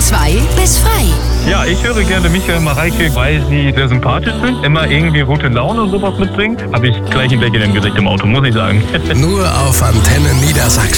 2 bis frei. Ja, ich höre gerne Michael Mareike, weil sie sehr sympathisch sind, immer irgendwie gute Laune und sowas mitbringt. Habe ich gleich ein Lächeln im Gesicht im Auto, muss ich sagen. Nur auf Antenne Niedersachsen.